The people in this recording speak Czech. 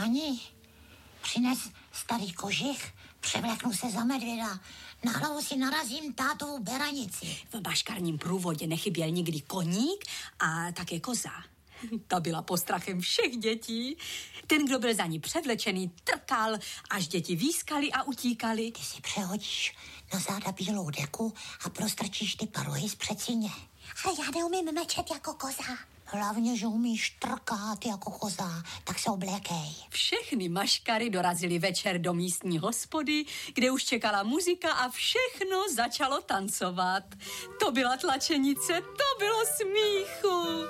Páni, přines starý kožich, převleknu se za medvěda, na hlavu si narazím tátovu beranici. V baškarním průvodě nechyběl nikdy koník a také koza. Ta byla postrachem všech dětí. Ten, kdo byl za ní převlečený, trkal, až děti výskali a utíkali. Ty si přehodíš na záda bílou deku a prostrčíš ty parohy z přecině. Ale já neumím mečet jako koza. Hlavně, že umíš trkat jako koza, tak se oblékej. Všechny maškary dorazily večer do místní hospody, kde už čekala muzika a všechno začalo tancovat. To byla tlačenice, to bylo smíchu.